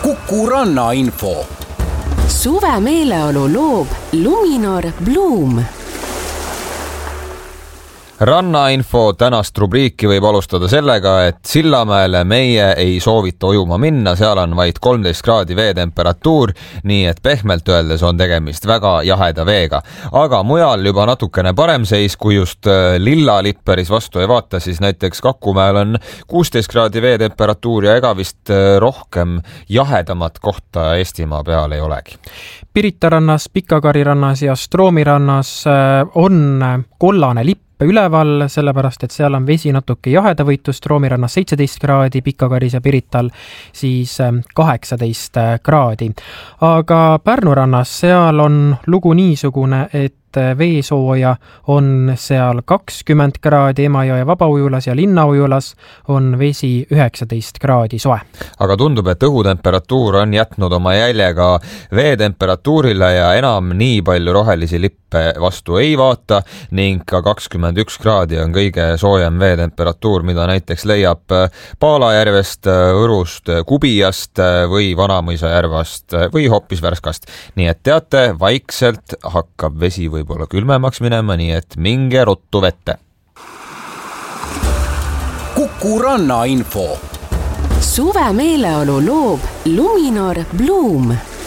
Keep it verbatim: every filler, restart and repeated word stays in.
Kuku Rannainfo. Suve meeleolu loob Luminor Bloom. Rannainfo tänast rubriiki võib alustada sellega, et Sillamäele meie ei soovita ujuma minna, seal on vaid kolmteist kraadi veetemperatuur, nii et pehmelt öeldes on tegemist väga jaheda veega. Aga mujal juba natukene parem seis, kui just Lilla-Lipperis vastu ei vaata, siis näiteks Kakumäel on kuusteist kraadi veetemperatuur ja ega vist rohkem jahedamat kohta Eestimaa peal ei olegi. Pirita rannas, Pikakari rannas ja Stroomi rannas on kollane lipp üleval, sellepärast, et seal on vesi natuke jahedavõitu, Stroomi rannas seitseteist kraadi, Pikakaris ja Pirital siis kaheksateist kraadi. Aga Pärnu rannas seal on lugu niisugune, et veesooja on seal kakskümmend kraadi, Emajõe vabaujulas ja Linnaujulas on vesi üheksateist kraadi soe. Aga tundub, et õhutemperatuur on jätnud oma jäljega veetemperatuurile ja enam nii palju rohelisi lippe vastu ei vaata ning ka kakskümmend üks kraadi on kõige soojem veetemperatuur, mida näiteks leiab Paalajärvest, Õrust, Kubijast või Vanamõisa järvast või hoopis Värskast. Nii et teate, vaikselt hakkab vesi või võib-olla külmemaks minema, nii et minge ruttu vette. Kuku Rannainfo. Suve meeleolu loob Luminor Bloom.